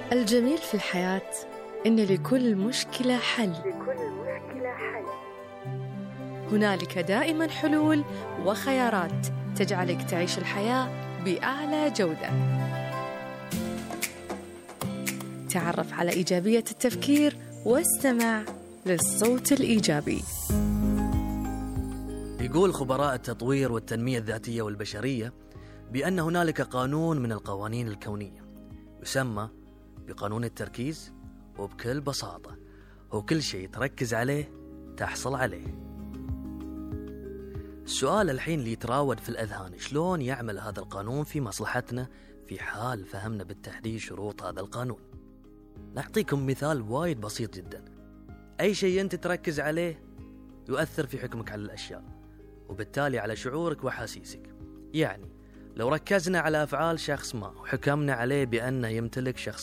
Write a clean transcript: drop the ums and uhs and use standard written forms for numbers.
الجميل في الحياة إن لكل مشكلة حل. هنالك دائما حلول وخيارات تجعلك تعيش الحياة بأعلى جودة. تعرف على إيجابية التفكير واستمع للصوت الإيجابي. يقول خبراء التطوير والتنمية الذاتية والبشرية بأن هنالك قانون من القوانين الكونية يسمى بقانون التركيز، وبكل بساطة هو كل شيء تركز عليه تحصل عليه. السؤال الحين اللي يتراود في الأذهان، شلون يعمل هذا القانون في مصلحتنا في حال فهمنا بالتحديد شروط هذا القانون؟ نعطيكم مثال وايد بسيط جدا. أي شيء أنت تركز عليه يؤثر في حكمك على الأشياء، وبالتالي على شعورك وحاسيسك. يعني لو ركزنا على أفعال شخص ما وحكمنا عليه بأنه يمتلك